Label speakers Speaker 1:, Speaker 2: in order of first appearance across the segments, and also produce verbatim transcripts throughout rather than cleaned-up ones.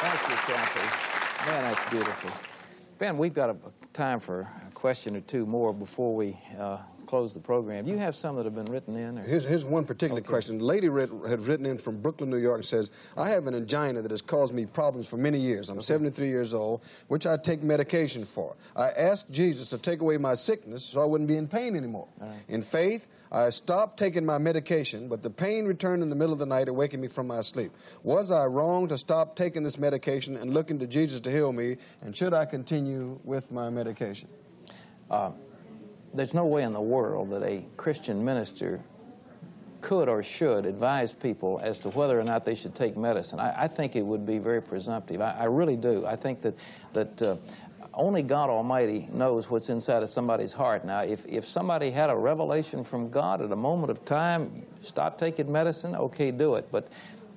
Speaker 1: Thank you, Kathy. Man, that's beautiful. Ben, we've got a, time for a question or two more before we uh, close the program. You have some that have been written in? Or?
Speaker 2: Here's, here's one particular
Speaker 1: okay.
Speaker 2: question. The lady read, had written in from Brooklyn, New York, and says, I have an angina that has caused me problems for many years. I'm okay. seventy-three years old, which I take medication for. I asked Jesus to take away my sickness so I wouldn't be in pain anymore. Right. In faith, I stopped taking my medication, but the pain returned in the middle of the night, awaking me from my sleep. Was I wrong to stop taking this medication and looking to Jesus to heal me, and should I continue with my medication?
Speaker 1: Uh, there's no way in the world that a Christian minister could or should advise people as to whether or not they should take medicine. I, I think it would be very presumptive. I, I really do. I think that, that uh, only God Almighty knows what's inside of somebody's heart. Now, if, if somebody had a revelation from God at a moment of time, stop taking medicine, okay, do it. But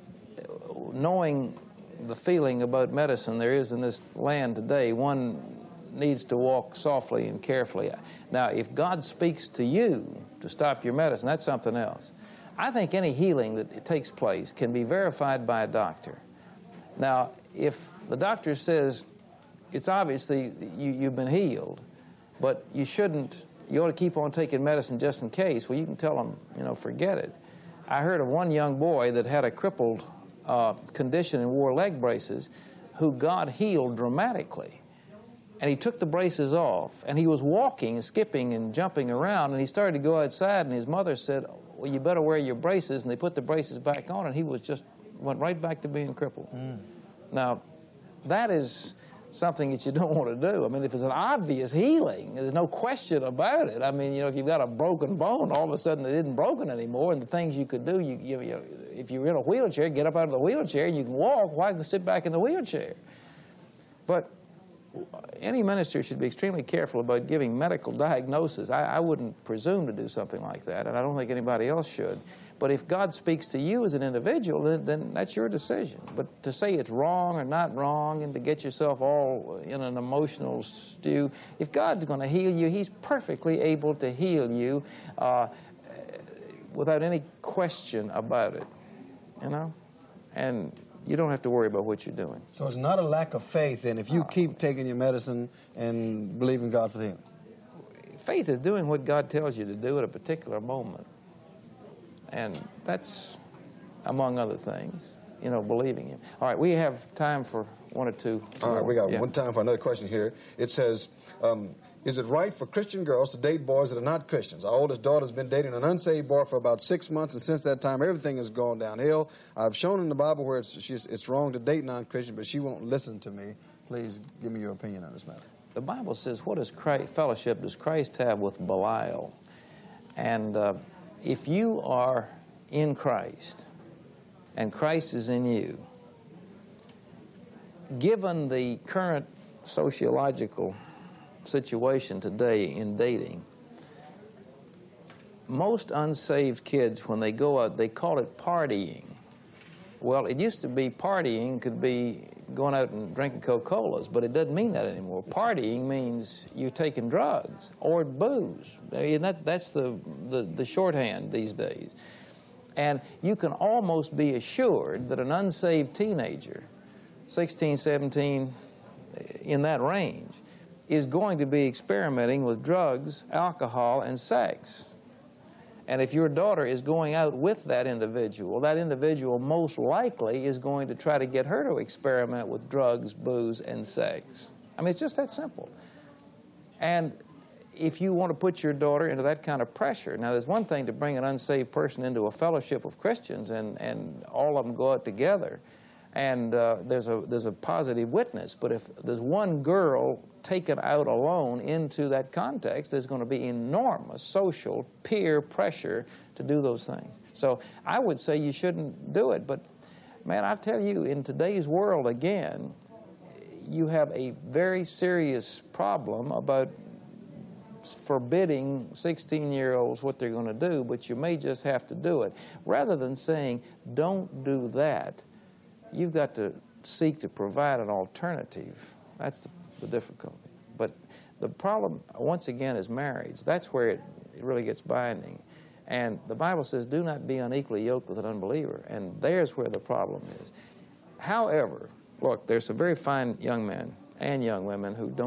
Speaker 1: knowing the feeling about medicine there is in this land today, one needs to walk softly and carefully. Now, if God speaks to you to stop your medicine, that's something else. I think any healing that takes place can be verified by a doctor. Now, if the doctor says, it's obviously you, you've been healed, but you shouldn't, you ought to keep on taking medicine just in case, well, you can tell them, you know, forget it. I heard of one young boy that had a crippled uh, condition and wore leg braces who God healed dramatically. And he took the braces off, and he was walking and skipping and jumping around, and he started to go outside, and his mother said, well, you better wear your braces, and they put the braces back on, and he was just, went right back to being crippled. Mm. Now, that is something that you don't want to do. I mean, if it's an obvious healing, there's no question about it. I mean, you know, if you've got a broken bone, all of a sudden it isn't broken anymore, and the things you could do, you, you, you, if you're in a wheelchair, get up out of the wheelchair, and you can walk, why sit back in the wheelchair? But any minister should be extremely careful about giving medical diagnosis. I, I wouldn't presume to do something like that, and I don't think anybody else should. But if God speaks to you as an individual, then, then that's your decision. But to say it's wrong or not wrong and to get yourself all in an emotional stew, if God's going to heal you, He's perfectly able to heal you uh, without any question about it, you know? And you don't have to worry about what you're doing.
Speaker 2: So it's not a lack of faith, then, if you uh, keep taking your medicine and believing God for the healing?
Speaker 1: Faith is doing what God tells you to do at a particular moment. And that's, among other things, you know, believing Him. All right, we have time for one or two.
Speaker 2: All right, we got yeah. one time for another question here. It says, um, is it right for Christian girls to date boys that are not Christians? Our oldest daughter's been dating an unsaved boy for about six months, and since that time, everything has gone downhill. I've shown in the Bible where it's, she's, it's wrong to date non-Christians, but she won't listen to me. Please give me your opinion on this matter.
Speaker 1: The Bible says, what does Christ, fellowship does Christ have with Belial? And uh, if you are in Christ, and Christ is in you, given the current sociological situation today in dating, most unsaved kids, when they go out, they call it partying. Well, it used to be partying could be going out and drinking Coca-Colas, but it doesn't mean that anymore. Partying means you're taking drugs or booze. And that, that's the, the, the shorthand these days. And you can almost be assured that an unsaved teenager, sixteen, seventeen, in that range, is going to be experimenting with drugs, alcohol, and sex. And if your daughter is going out with that individual, that individual most likely is going to try to get her to experiment with drugs, booze, and sex. I mean, it's just that simple. And if you want to put your daughter into that kind of pressure, now there's one thing to bring an unsaved person into a fellowship of Christians and, and all of them go out together, and uh, there's a there's a positive witness. But if there's one girl taken out alone into that context, there's going to be enormous social peer pressure to do those things. So I would say you shouldn't do it. But man, I tell you, in today's world, again, you have a very serious problem about forbidding sixteen-year-olds what they're going to do, but you may just have to do it. Rather than saying, don't do that, you've got to seek to provide an alternative. That's the, the difficulty. But the problem, once again, is marriage. That's where it, it really gets binding. And the Bible says, do not be unequally yoked with an unbeliever. And there's where the problem is. However, look, there's some very fine young men and young women who don't